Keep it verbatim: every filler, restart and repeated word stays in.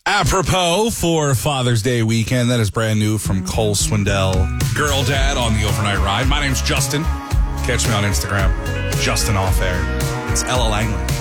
Apropos for Father's Day weekend, that is brand new from Cole Swindell, Girl Dad on the Overnight Ride. My name's Justin. Catch me on Instagram, Justin Off Air. It's Ella Langley.